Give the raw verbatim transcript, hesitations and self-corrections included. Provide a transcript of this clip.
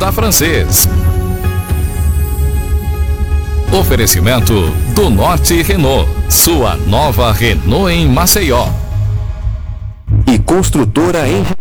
da Francês. Oferecimento do Norte Renault, sua nova Renault em Maceió. E construtora em